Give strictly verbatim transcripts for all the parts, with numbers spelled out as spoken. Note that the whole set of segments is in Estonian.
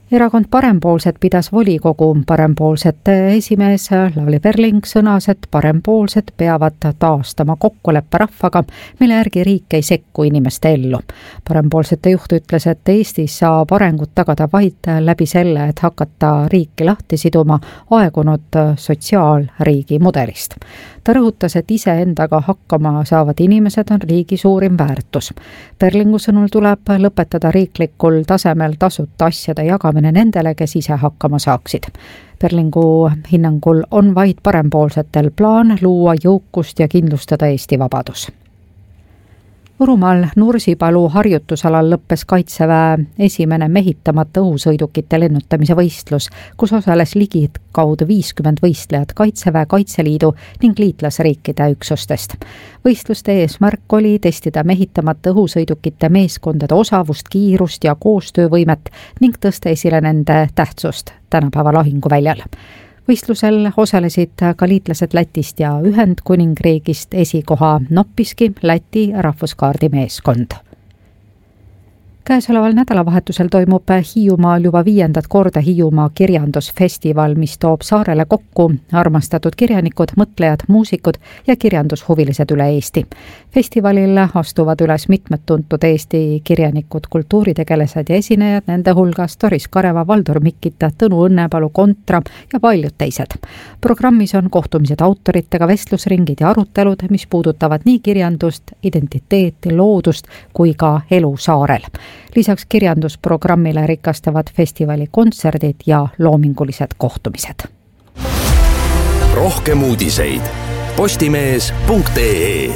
Erakond Parempoolsed pidas volikogu. Parempoolsete esimees Lavly Perling sõnas, et parempoolsed peavad taastama kokkuleppe rahvaga, mille järgi riik ei sekku inimeste ellu. Parempoolsete juht ütles, et Eestis saab arengut tagada vaid läbi selle, et hakata riiki lahti siduma aegunud sotsiaalriigi mudelist. Ta rõhutas, et iseendaga hakkama saavad inimesed on riigi suurim väärtus. Perlingu sõnul tuleb lõpetada riiklikul tasemel tasuta asjade jagamine nendele, kes ise hakkama saaksid. Perlingu hinnangul on vaid parempoolsetel plaan luua jõukust ja kindlustada Eesti vabadus. Võrumaal Nursipalu harjutusalal lõppes Kaitseväe esimene mehitamata õhusõidukite lennutamise võistlus, kus osales ligi kaudu viiskümmend võistlejat Kaitseväe, Kaitseliidu ning liitlasriikide üksustest. Võistluste eesmärk oli testida mehitamata õhusõidukite meeskondade osavust, kiirust ja koostöövõimet ning tõsta esile nende tähtsust tänapäeva lahinguväljal. Võistlusel osalesid ka liitlased Lätist ja Ühendkuningriigist, esikoha noppiski Läti rahvuskaardi meeskond. Käesoleval nädalavahetusel toimub Hiiumaal juba viiendat korda Hiiumaa kirjandusfestival, mis toob saarele kokku armastatud kirjanikud, mõtlejad, muusikud ja kirjandushuvilised üle Eesti. Festivalil astuvad üles mitmed tuntud Eesti kirjanikud, kultuuritegelased ja esinejad, nende hulgas Doris Kareva, Valdur Mikita, Tõnu Õnnepalu, Kontra ja paljud teised. Programmis on kohtumised autoritega, vestlusringid ja arutelud, mis puudutavad nii kirjandust, identiteeti, loodust kui ka elu saarel. Lisaks kirjandusprogrammile rikastavad festivali kontserdid ja loomingulised kohtumised. Rohkem uudiseid postimees punkt ee.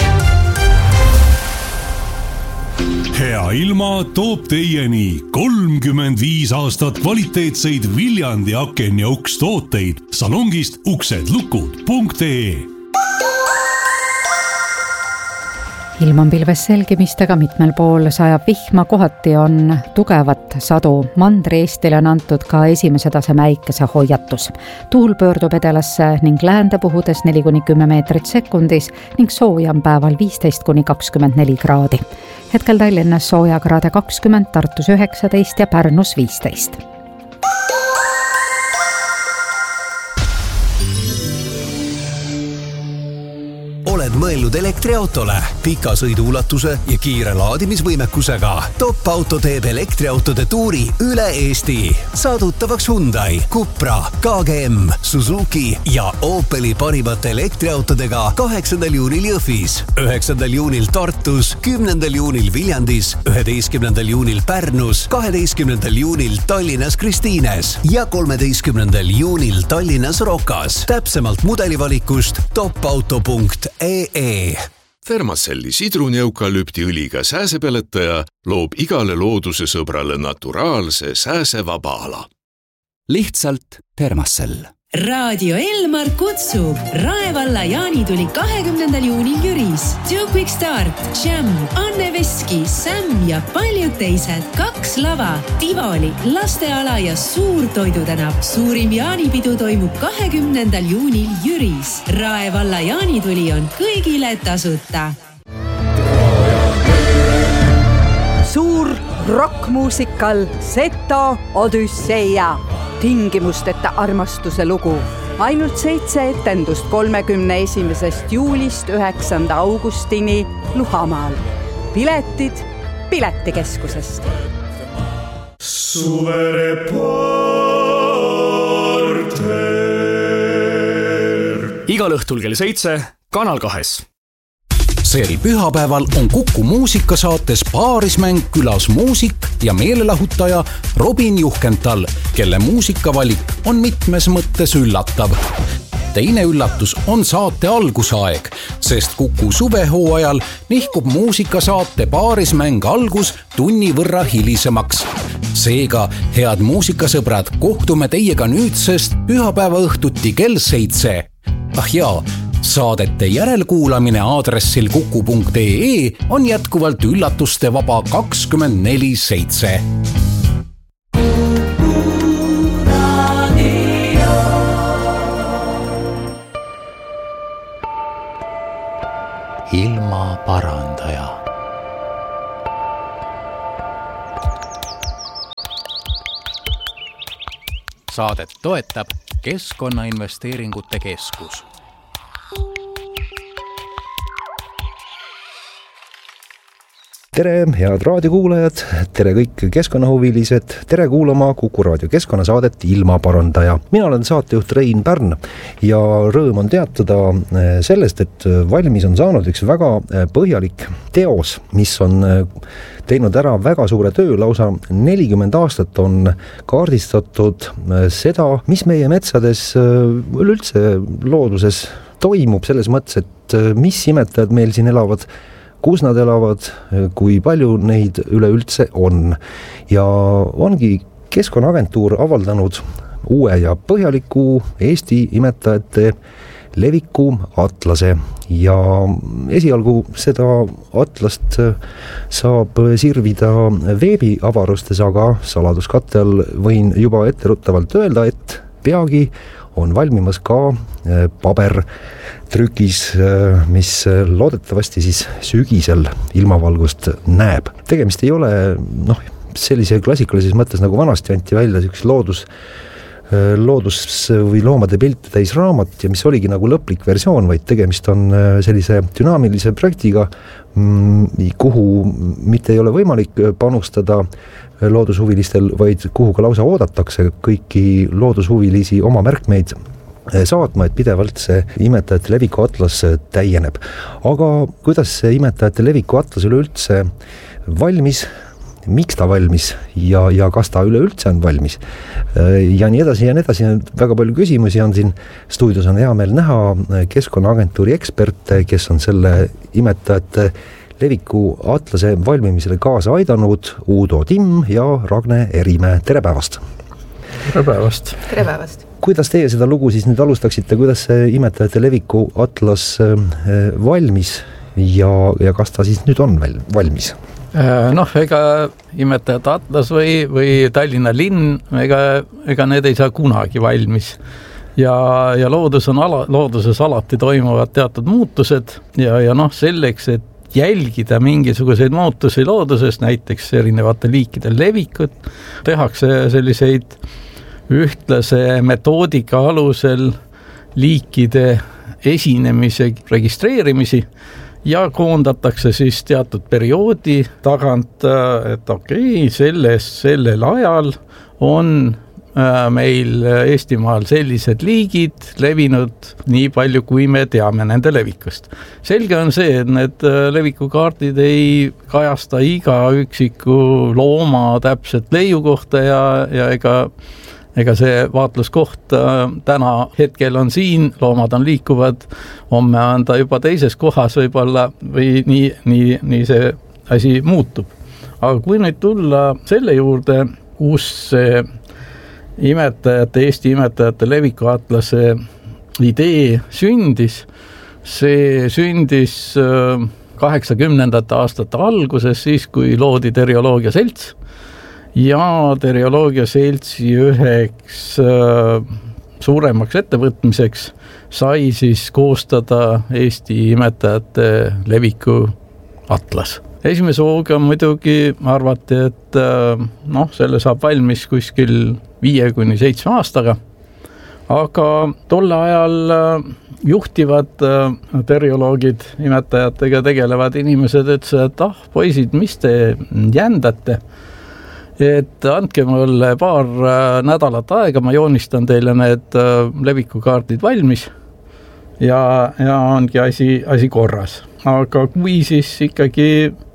Hea ilma toob teieni kolmkümmend viis aastat kvaliteetseid Viljandi aken ja uks tooteid salongist uksed lukud punkt ee. Ilm on pilves selgimistega, mitmel pool sajab vihma, kohati on tugevat sadu. Mandri Eestile on antud ka esimese taseme äikese hoiatus. Tuul pöördub edelasse ning läände puhudes neli kuni kümme meetrit sekundis ning sooja on päeval viisteist kuni kakskümmend neli kraadi. Hetkel Tallinnas sooja kraade kakskümmend, Tartus üheksateist ja Pärnus viisteist. Oled mõelnud elektriautole, pika sõiduulatuse ja kiire laadimisvõimekusega. Top Auto teeb elektriautode tuuri üle Eesti. Saadutavaks Hyundai, Cupra, K G M, Suzuki ja Opeli parimate elektriautodega kaheksandal juunil Jõhvis, üheksandal juunil Tartus, kümnendal juunil Viljandis, üheteistkümnendal juunil Pärnus, kaheteistkümnendal juunil Tallinnas Kristiines ja kolmeteistkümnendal juunil Tallinnas Rokas. Täpsemalt mudelivalikust topauto punkt ee. Fermacelli sidruneukalüpti õliga sääsepeletaja loob igale looduse sõbrale naturaalse sääsevaba ala. Lihtsalt Fermacell. Radio Elmar kutsub Raevalla jaanituli kahekümnendal juunil Jüris. Two Quick Start, Jam, Anne Veski, Sam ja paljud teised. Kaks lava, Tivoli, lasteala ja suur toidutänav. Suurim jaanipidu toimub kahekümnendal juunil Jüris. Raevalla jaanituli on kõigile tasuta. Suur rockmuusikal Seto Odüsseia. Tingimusteta armastuse lugu. Ainult seitse etendust kolmekümne esimesest juulist üheksanda augustini Luhamaal. Piletid Piletikeskusest. Suvereporter. Igal õhtul kell seitse Kanal kahes. Seeri pühapäeval on Kuku muusikasaates Paarismäng külas muusik ja meelelahutaja Robin Juhkental, kelle muusikavalik on mitmes mõttes üllatav. Teine üllatus on saate algusaeg, sest Kuku suvehooajal nihkub muusikasaate Paarismäng algus tunni võrra hilisemaks. Seega, head muusikasõbrad, kohtume teiega nüüdsest pühapäeva õhtuti kell seitse. Ah jaa, saadete järelkuulamine aadressil kuku punkt ee on jätkuvalt üllatuste vaba kakskümmend neli seitse. Ilma parandaja. Saadet toetab Keskkonnainvesteeringute Keskus. Tere, head raadiokuulajad, tere kõik keskkonnahuvilised, tere kuulama Kuku raadio keskkonnasaadet Ilmaparandaja. Mina olen saatejuht Rein Pärn ja rõõm on teatada sellest, et valmis on saanud üks väga põhjalik teos, mis on teinud ära väga suure töö, lausa nelikümmend aastat on kaardistatud seda, mis meie metsades üleüldse looduses toimub, selles mõttes, et mis imetajad meil siin elavad, kus nad elavad, kui palju neid üleüldse on. Ja ongi Keskkonnaagentuur avaldanud uue ja põhjaliku Eesti imetajate leviku atlase ja esialgu seda atlast saab sirvida veebiavarustes, aga saladuskatte all võin juba etteruttavalt öelda, et peagi on valmimas ka pabertrükis, mis loodetavasti siis sügisel ilmavalgust näeb. Tegemist ei ole noh, sellise klassikalises mõttes nagu vanasti anti välja üks loodus, loodus või loomade pilte täis raamat ja mis oligi nagu lõplik versioon, vaid tegemist on sellise dünaamilise projektiga, kuhu mitte ei ole võimalik panustada loodushuvilistel, vaid kuhu ka lausa oodatakse kõiki loodushuvilisi oma märkmeid saatma, et pidevalt see imetajate leviku atlas täieneb. Aga kuidas see imetajate leviku atlas üleüldse valmis, miks ta valmis ja, ja kas ta üleüldse on valmis ja nii edasi ja nii edasi, väga palju küsimusi on siin stuudios, on hea meel näha Keskkonnaagentuuri eksperte, kes on selle imetajate leviku atlase valmimisele kaasa aidanud, Uudo Timm ja Ragne Erimäe. Tere päevast! Tere päevast! Tere päevast! Kuidas teie seda lugu siis nüüd alustaksite, kuidas see imetajate leviku atlas valmis ja, ja kas ta siis nüüd on veel valmis? Noh, ega imetajate atlas või, või Tallinna linn, ega, ega need ei saa kunagi valmis. Ja, ja loodus on ala, looduses alati toimuvad teatud muutused ja, ja noh, selleks, et jälgida mingisuguseid muutusi looduses, näiteks erinevate liikide levikut, tehakse selliseid ühtlase metoodika alusel liikide esinemise registreerimisi ja koondatakse siis teatud perioodi tagant, et okei, selles, sellel ajal on meil Eestimaal sellised liigid levinud nii palju, kui me teame nende levikust. Selge on see, et need levikukaardid ei kajasta iga üksiku looma täpset leiu kohta ja, ja ega, ega see vaatluskoht täna hetkel on siin, loomad on liikuvad, homme on ta juba teises kohas võib-olla või nii, nii, nii see asi muutub. Aga kui nüüd tulla selle juurde, kus see imetajate, Eesti imetajate leviku atlase idee sündis, see sündis kaheksakümnendate aastate alguses, siis kui loodi Terioloogia selts ja Terioloogia seltsi üheks suuremaks ettevõtmiseks sai siis koostada Eesti imetajate leviku atlas. Esimese hooga muidugi arvati, et noh, selle saab valmis kuskil viie kuni seitsme aastaga, aga tolle ajal juhtivad terioloogid, imetajatega tegelevad inimesed, ütlesid, et ah, poisid, mis te jändate, et andke mulle paar nädalat aega, ma joonistan teile need levikukaardid valmis ja, ja ongi asi, asi korras. Aga kui siis ikkagi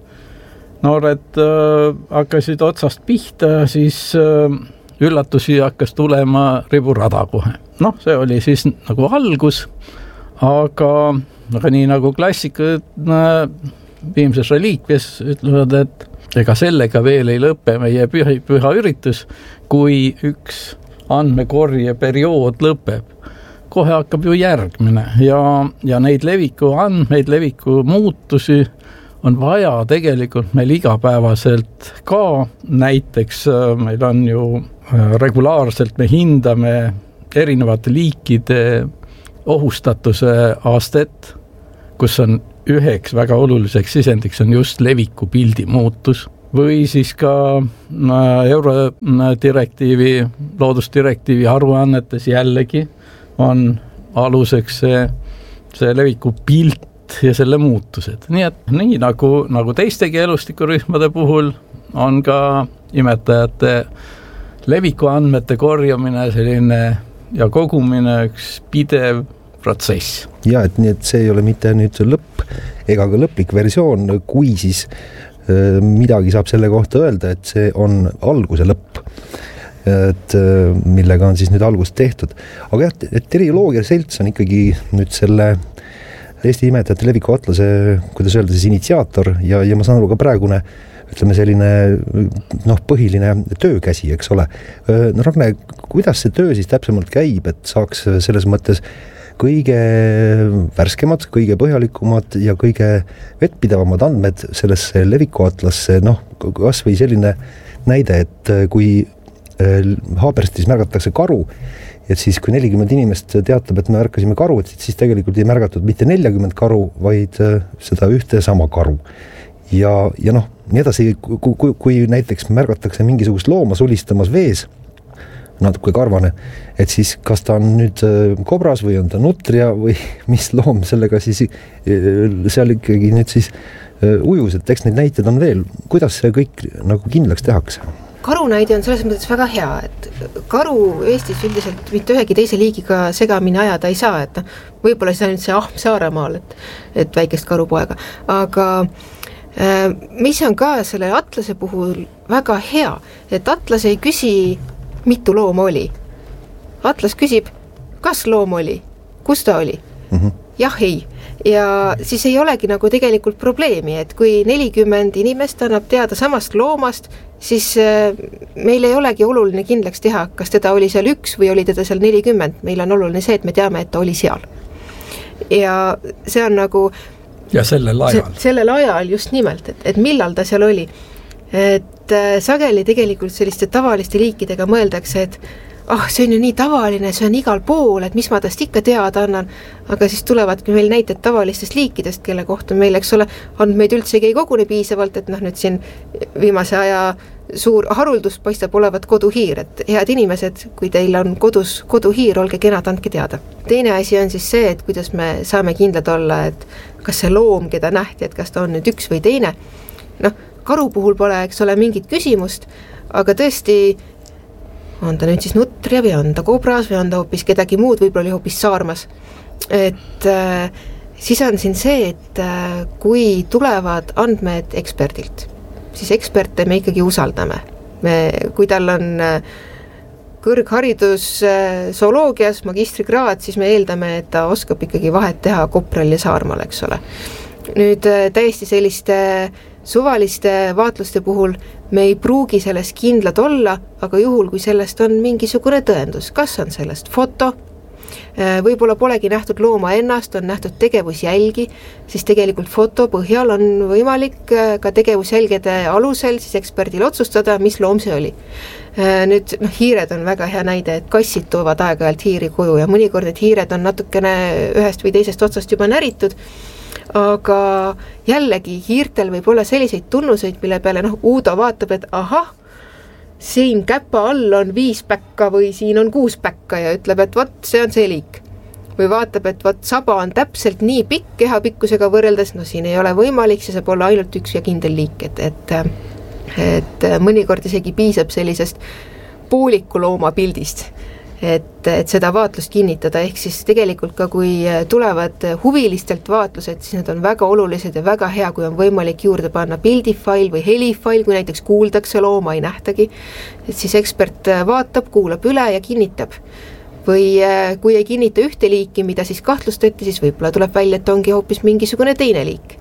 noored äh, hakkasid otsast pihta, siis äh, üllatusi hakkas tulema riburada kohe. Noh, see oli siis nagu algus, aga, aga nii nagu klassikud äh, viimses reliikvias ütlevad, et ega sellega veel ei lõppe meie püha, püha üritus, kui üks andmekorje periood lõpeb. Kohe hakkab ju järgmine ja, ja neid leviku andmeid, leviku muutusi on vaja tegelikult meil igapäevaselt ka. Näiteks meil on ju regulaarselt, me hindame erinevate liikide ohustatuse aastet, kus on üheks väga oluliseks sisendiks on just leviku pildi muutus. või siis ka eurodirektiivi, loodusdirektiivi aruannetes jällegi on aluseks see, see leviku pilt ja selle muutused. Nii et nii nagu, nagu teistegi elustikurühmade puhul on ka imetajate leviku andmete korjamine selline ja kogumine üks pidev protsess. Ja, et nii, et see ei ole mitte nüüd lõpp ega ka lõplik versioon, kui siis äh, midagi saab selle kohta öelda, et see on alguse lõpp, et äh, millega on siis nüüd algust tehtud. Aga jah, et terioloogia selts on ikkagi nüüd selle Eesti imetajate leviku atlase, kuidas öelda, siis initsiaator ja, ja ma saan aru ka praegune, ütleme selline noh, põhiline töökäsi, eks ole. No Ragne, kuidas see töö siis täpsemalt käib, et saaks selles mõttes kõige värskemad, kõige põhjalikumad ja kõige vettpidavamad andmed sellesse levikuatlasse, noh, kas või selline näide, et kui Haaberstis märgatakse karu, et siis kui nelikümmend inimest teatab, et me märkasime karu, et siis tegelikult ei märgatud mitte nelikümmend karu, vaid seda ühte sama karu. Ja, ja noh, nii edasi, kui, kui, kui näiteks märgatakse mingisugust looma sulistamas vees, natuke karvane, et siis kas ta on nüüd kobras või on ta nutria või mis loom sellega siis seal ikkagi nüüd siis ujus, et eks neid näited on veel. Kuidas see kõik nagu kindlaks tehakse? Karunäide on selles mõttes väga hea, et karu Eestis üldiselt mitte ühegi teise liigiga segamini ajada ei saa, et võib-olla see on nüüd see ahm Saaremaal, et, et väikest karupoega, aga äh, mis on ka selle atlase puhul väga hea, et atlas ei küsi, mitu loom oli. Atlas küsib, kas loom oli, kus ta oli, mm-hmm. jah, ei. Ja siis ei olegi nagu tegelikult probleemi, et kui nelikümmend inimest annab teada samast loomast, siis meil ei olegi oluline kindlaks teha, kas teda oli seal üks või oli teda seal nelikümmend. Meil on oluline see, et me teame, et ta oli seal. Ja see on nagu... Ja sellel ajal. Se, sellel ajal just nimelt, et, et millal ta seal oli. Et sageli tegelikult selliste tavaliste liikidega mõeldakse, et ah, see on ju nii tavaline, see on igal pool, et mis ma tast ikka teada annan, aga siis tulevadki meil näited tavalistest liikidest, kelle kohta meil, eks ole, andmeid üldsegi ei kogune piisavalt, et noh, nüüd siin viimase aja suur haruldus paistab olevat koduhiir, et head inimesed, kui teil on kodus koduhiir, olge kenad, andke teada. Teine asi on siis see, et kuidas me saame kindlad olla, et kas see loom, keda nähti, et kas ta on nüüd üks või teine. Noh, karu puhul pole, eks ole, mingit küsimust, aga tõesti on ta nüüd siis nutria või on ta kobras või on ta hoopis kedagi muud, võib-olla oli hoopis saarmas. Et äh, siis on siin see, et äh, kui tulevad andmed eksperdilt, siis eksperte me ikkagi usaldame. Me, kui tal on äh, kõrgharidus äh, zooloogias, magistrikraad, siis me eeldame, et ta oskab ikkagi vahet teha Kopral ja Saarmal, eks ole. Nüüd äh, täiesti selliste suvaliste vaatluste puhul me ei pruugi sellest kindlad olla, aga juhul, kui sellest on mingisugune tõendus, kas on sellest foto, võib-olla polegi nähtud looma ennast, on nähtud tegevusjälgi, siis tegelikult foto põhjal on võimalik ka tegevusjälgede alusel siis eksperdil otsustada, mis loom see oli. Nüüd noh, hiired on väga hea näide, et kassid toovad aeg-ajalt hiiri koju ja mõnikord, et hiired on natukene ühest või teisest otsast juba näritud, aga jällegi hiirtel võib olla selliseid tunnuseid, mille peale noh, Uudo vaatab, et ahah, siin käpa all on viis päkka või siin on kuus päkka ja ütleb, et vot, see on see liik. Või vaatab, et vot saba on täpselt nii pikk kehapikkusega võrreldes, no siin ei ole võimalik, see saab olla ainult üks ja kindel liik, et, et, et mõnikord isegi piisab sellisest pooliku looma pildist. Et, et seda vaatlust kinnitada, ehk siis tegelikult ka kui tulevad huvilistelt vaatlused, siis need on väga olulised ja väga hea, kui on võimalik juurde panna pildifail või helifail, kui näiteks kuuldakse looma, ei nähtagi, et siis ekspert vaatab, kuulab üle ja kinnitab. Või kui ei kinnita ühte liiki, mida siis kahtlustati, siis võib-olla tuleb välja, et ongi hoopis mingisugune teine liik.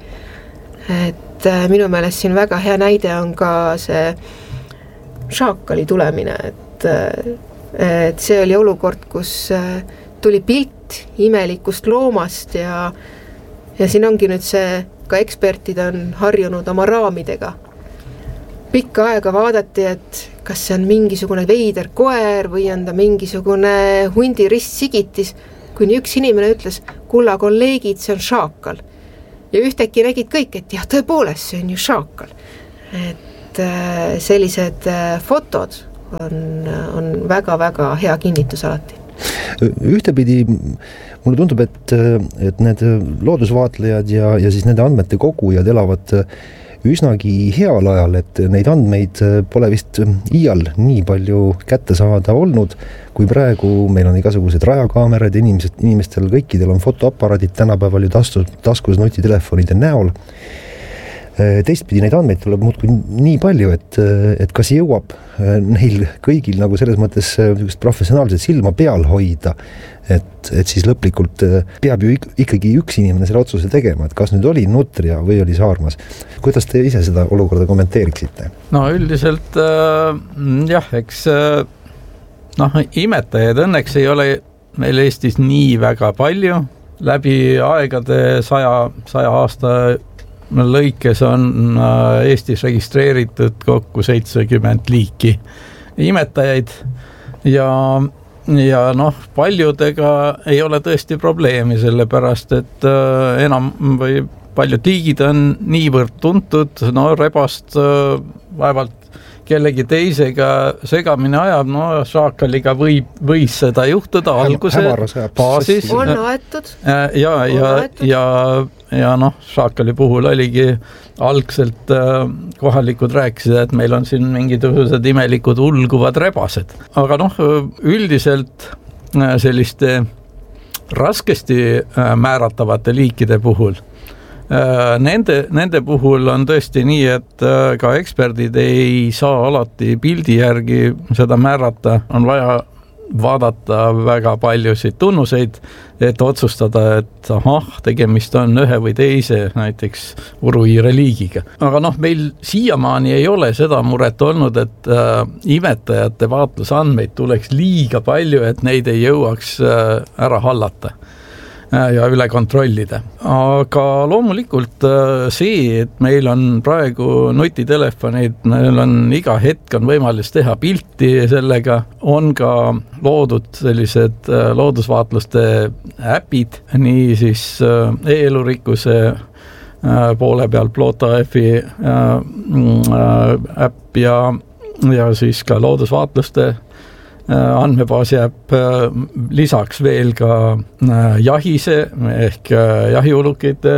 Et minu meelest siin väga hea näide on ka see šaakali tulemine, et et see oli olukord, kus tuli pilt imelikust loomast ja, ja siin ongi nüüd see, ka eksperdid on harjunud oma raamidega. Pikka aega vaadati, et kas see on mingisugune veider koer või on ta mingisugune hundi ristsigitis, kuni üks inimene ütles, kulla kolleegid, see on šaakal. Ja ühteki nägid kõik, et jah, tõepoolest, see on ju šaakal. Et et sellised fotod on, on väga-väga hea kinnitus alati. Ühtepidi mulle tundub, et, et need loodusvaatlejad ja, ja siis nende andmete kogujad elavad üsnagi heal ajal, et neid andmeid pole vist iial nii palju kätte saada olnud, kui praegu meil on igasugused rajakaamerad, inimesed, inimestel kõikidel on fotoaparaadid tänapäeval ju taskus, taskus nutitelefonide näol. Teistpidi neid andmeid tuleb muudkui nii palju, et, et kas jõuab neil kõigil nagu selles mõttes professionaalset silma peal hoida, et, et siis lõplikult peab ju ikkagi üks inimene selle otsuse tegema, et kas nüüd oli Nutria või oli Saarmas. Kuidas te ise seda olukorda kommenteeriksite? No üldiselt äh, jah, eks äh, noh, imetajaid õnneks ei ole meil Eestis nii väga palju. Läbi aegade saja, saja aasta lõikes on Eestis registreeritud kokku seitsekümmend liiki imetajaid ja, ja noh, paljudega ei ole tõesti probleemi, sellepärast et enam või paljud liigid on niivõrd tuntud, no rebast vaevalt kellegi teisega segamini ajab, no Šaakaliga võib, võis seda juhtuda alguse baasis. On aetud. Ja, ja, ja, ja noh, Šaakali puhul oligi algselt kohalikud rääkisid, et meil on siin mingisugused imelikud ulguvad rebased. Aga noh, üldiselt selliste raskesti määratavate liikide puhul Nende, nende puhul on tõesti nii, et ka eksperdid ei saa alati pildi järgi seda määrata, on vaja vaadata väga paljusid tunnuseid, et otsustada, et ahah, tegemist on ühe või teise näiteks uruhiire liigiga. Aga noh, meil siiamaani ei ole seda muret olnud, et äh, imetajate vaatlusandmeid tuleks liiga palju, et neid ei jõuaks äh, ära hallata ja üle kontrollida. Aga loomulikult see, et meil on praegu nutitelefonid, meil on iga hetk on võimalus teha pilti sellega, on ka loodud sellised loodusvaatluste äpid, nii siis e-elurikkuse poole peal Plotafi äpp ja, ja siis ka loodusvaatluste andmebaasi äpp, lisaks veel ka jahise ehk jahiulukite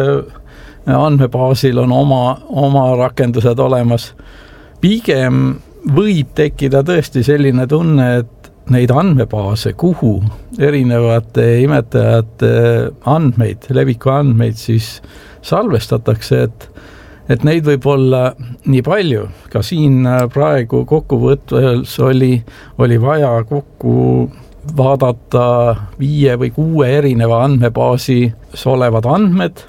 andmebaasil on oma, oma rakendused olemas. Pigem võib tekkida tõesti selline tunne, et neid andmebaase, kuhu erinevate imetajate andmeid, leviku andmeid siis salvestatakse, et et neid võib olla nii palju. Ka siin praegu kokkuvõttes oli, oli vaja kokku vaadata viie või kuue erineva andmebaasis olevad andmed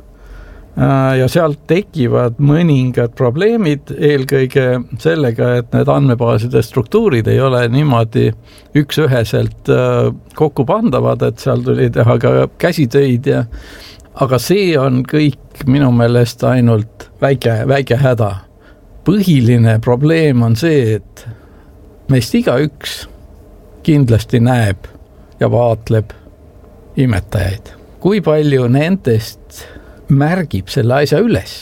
ja sealt tekivad mõningad probleemid, eelkõige sellega, et need andmebaaside struktuurid ei ole niimoodi üks-üheselt kokku pandavad, et seal tuli teha ka käsitöid ja aga see on kõik minu meelest ainult väike, väike häda. Põhiline probleem on see, et meist igaüks kindlasti näeb ja vaatleb imetajaid. Kui palju nendest märgib selle asja üles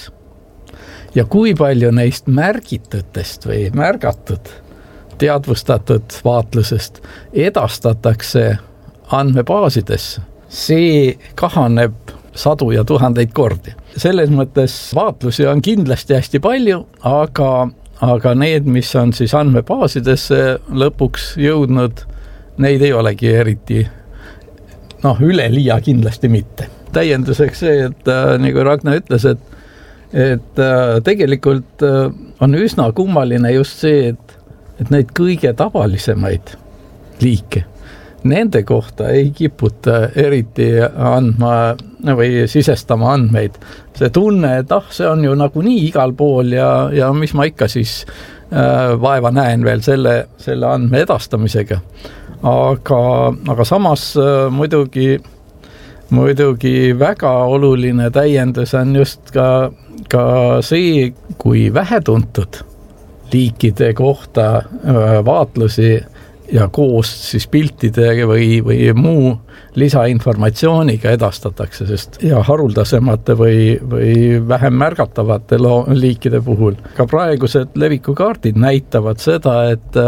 ja kui palju neist märgitutest või märgatud, teadvustatud vaatlusest edastatakse andmebaasidesse, see kahaneb sadu ja tuhandeid kordi. Selles mõttes vaatlusi on kindlasti hästi palju, aga, aga need, mis on siis andmebaasidesse lõpuks jõudnud, neid ei olegi eriti, noh, üleliia kindlasti mitte. Täienduseks see, et nagu Ragnar ütles, et, et tegelikult on üsna kummaline just see, et, et neid kõige tavalisemaid liike, nende kohta ei kiputa eriti andma või sisestama andmeid. See tunne, et ah, see on ju nagu nii igal pool ja, ja mis ma ikka siis äh, vaeva näen veel selle, selle andme edastamisega. Aga, aga samas äh, muidugi, muidugi väga oluline täiendus on just ka, ka see, kui vähetuntud liikide kohta äh, vaatlusi ja koos siis piltide või, või muu lisainformatsiooniga edastatakse, sest ja haruldasemate või, või vähem märgatavate lo- liikide puhul. Ka praegused levikukaardid näitavad seda, et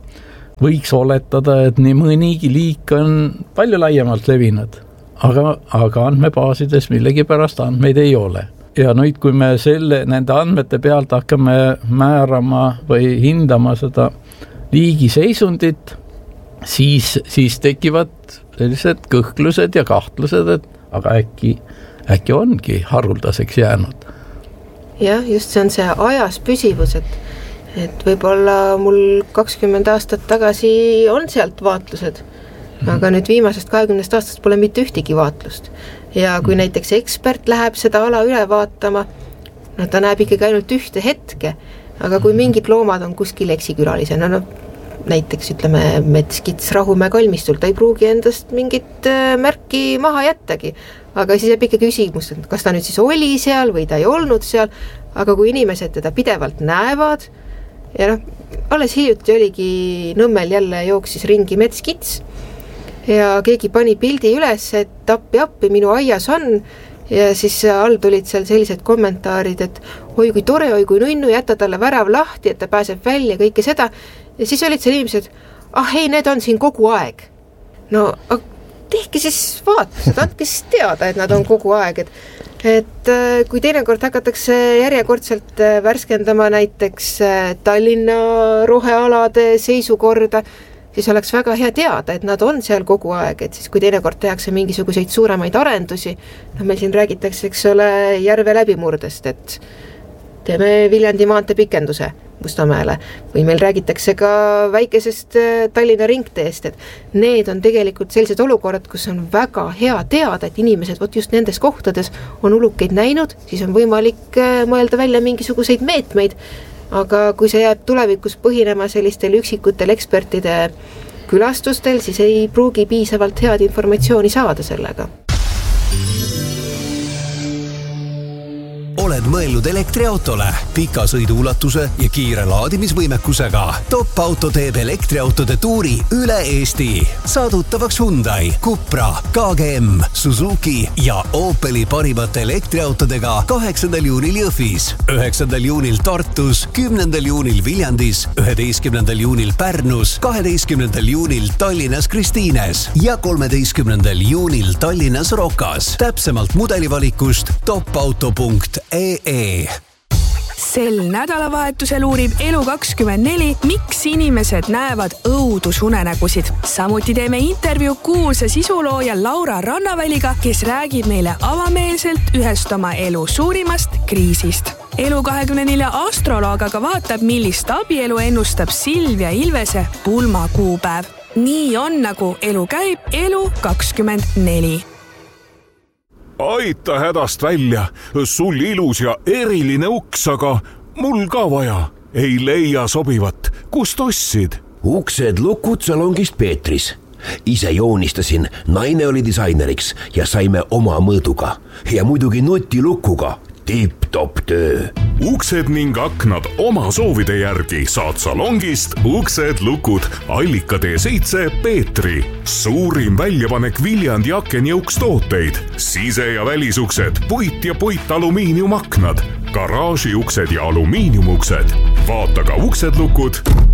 võiks oletada, et nii mõnigi liik on palju laiemalt levinud, aga, aga andmebaasides millegipärast andmeid ei ole. Ja nüüd, kui me selle, nende andmete pealt hakkame määrama või hindama seda liigi seisundit, siis, siis tekivad sellised kõhklused ja kahtlused, et aga äkki, äkki ongi haruldaseks jäänud. Jah, just see on see ajas püsivus, et, et võib-olla mul kakskümmend aastat tagasi on sealt vaatlused, mm. aga nüüd viimasest kahekümnest aastast pole mitte ühtegi vaatlust. Ja kui mm. näiteks ekspert läheb seda ala üle vaatama, no ta näeb ikkagi ainult ühte hetke, aga kui mingid loomad on kuskil eksikülalisena, no näiteks ütleme metskits Rahumäe kalmistul, ta ei pruugi endast mingit märki maha jättagi, aga siis jääb ikka küsimus, et kas ta nüüd siis oli seal või ta ei olnud seal, aga kui inimesed teda pidevalt näevad ja noh, alles hiljuti oligi Nõmmel jälle jooksis ringi metskits ja keegi pani pildi üles, et appi appi minu aias on ja siis all tulid seal sellised kommentaarid, et oi kui tore, oi kui nunnu, jätta talle värav lahti, et ta pääseb välja, kõike seda. Ja siis olid seal inimesed, ah ei, need on siin kogu aeg. No tehke siis vaatused, andke siis teada, et nad on kogu aeg. Et, et kui teinekord hakatakse järjekordselt värskendama näiteks Tallinna rohealade seisukorda, siis oleks väga hea teada, et nad on seal kogu aeg, et siis kui teinekord tehakse mingisuguseid suuremaid arendusi, no meil siin räägitakse, eks ole, järve läbimurdest, et teeme Viljandi maantee pikenduse Mustamäele või meil räägitakse ka väikesest Tallinna ringteest, et need on tegelikult sellised olukorrad, kus on väga hea teada, et inimesed võt just nendes kohtades on ulukeid näinud, siis on võimalik mõelda välja mingisuguseid meetmeid, aga kui see jääb tulevikus põhinema sellistel üksikutel ekspertide külastustel, siis ei pruugi piisavalt head informatsiooni saada sellega. Oled mõelnud elektriautole, pika sõiduulatuse ja kiire laadimisvõimekusega. Top Auto teeb elektriautode tuuri üle Eesti. Saadutavaks Hyundai, Cupra, K G M, Suzuki ja Opeli parimate elektriautodega kaheksandal juunil Jõhvis, üheksandal juunil Tartus, kümnendal juunil Viljandis, üheteistkümnendal juunil Pärnus, kaheteistkümnendal juunil Tallinnas Kristiines ja kolmeteistkümnendal juunil Tallinnas Rokas. Täpsemalt mudelivalikust topauto punkt ee. Sel nädalavahetusel uurib Elu kakskümmend neli, miks inimesed näevad õudusunenägusid. Samuti teeme intervjuu kuulsa sisulooja Laura Rannaväliga, kes räägib meile avameelselt ühest oma elu suurimast kriisist. Elu kahekümne nelja astroloog aga vaatab, millist abielu ennustab Silvia Ilvese pulmakuupäev. Nii on, nagu elu käib, Elu kakskümmend neli. Aita hädast välja, sul ilus ja eriline uks, aga mul ka vaja. Ei leia sobivat, kust ostsid? Uksed lukud salongist Peetris. Ise joonistasin, naine oli disaineriks ja saime oma mõõduga. Ja muidugi nutilukuga. Tip-top töö. Uksed ning aknad oma soovide järgi saad salongist Uksed lukud Allika tee seitse Peetri. Suurim väljapanek Viljandi aken ja ukstooteid. Sise- ja välisuksed, puit ja puit alumiiniumaknad, garaažiuksed ja alumiiniumuksed. Vaata ka uksedlukud